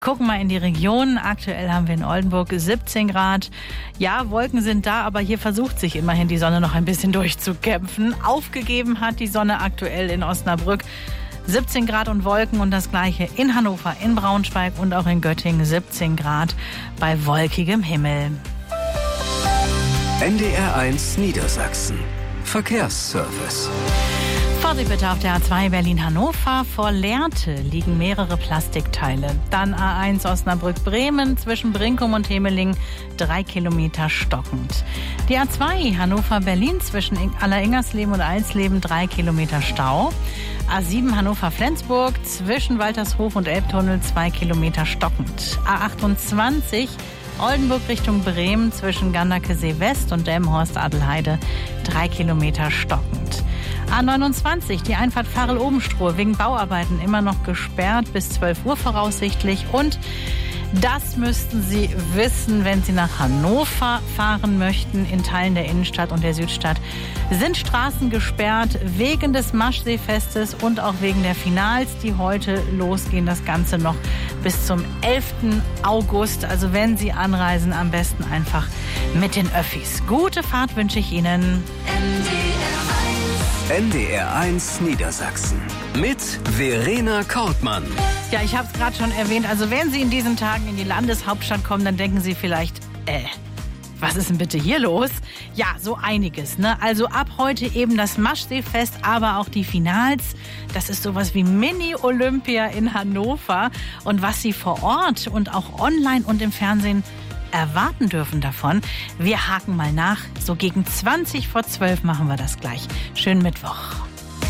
Gucken mal in die Region. Aktuell haben wir in Oldenburg 17 Grad. Ja, Wolken sind da, aber hier versucht sich immerhin die Sonne noch ein bisschen durchzukämpfen. Aufgegeben hat die Sonne aktuell in Osnabrück. 17 Grad und Wolken und das Gleiche in Hannover, in Braunschweig und auch in Göttingen 17 Grad bei wolkigem Himmel. NDR1 Niedersachsen. Verkehrsservice. Vorsicht bitte auf der A2 Berlin-Hannover. Vor Lehrte liegen mehrere Plastikteile. Dann A1 Osnabrück-Bremen zwischen Brinkum und Hemeling 3 Kilometer stockend. Die A2 Hannover-Berlin zwischen Alleringers-Leben und Alsleben 3 Kilometer Stau. A7 Hannover-Flensburg zwischen Waltershof und Elbtunnel 2 Kilometer stockend. A28 Oldenburg Richtung Bremen zwischen Gandakesee West und Delmenhorst-Adelheide 3 Kilometer stockend. A29, die Einfahrt Farel-Obenstroh wegen Bauarbeiten immer noch gesperrt bis 12 Uhr voraussichtlich. Und das müssten Sie wissen, wenn Sie nach Hannover fahren möchten. In Teilen der Innenstadt und der Südstadt sind Straßen gesperrt wegen des Maschseefestes und auch wegen der Finals, die heute losgehen. Das Ganze noch bis zum 11. August. Also wenn Sie anreisen, am besten einfach mit den Öffis. Gute Fahrt wünsche ich Ihnen. NDR1 Niedersachsen mit Verena Kortmann. Ja, ich habe es gerade schon erwähnt. Also wenn Sie in diesen Tagen in die Landeshauptstadt kommen, dann denken Sie vielleicht, was ist denn bitte hier los? Ja, so einiges, ne? Also ab heute eben das Maschseefest, aber auch die Finals. Das ist sowas wie Mini-Olympia in Hannover. Und was Sie vor Ort und auch online und im Fernsehen erwarten dürfen davon. Wir haken mal nach. So gegen 20 vor 12 machen wir das gleich. Schönen Mittwoch.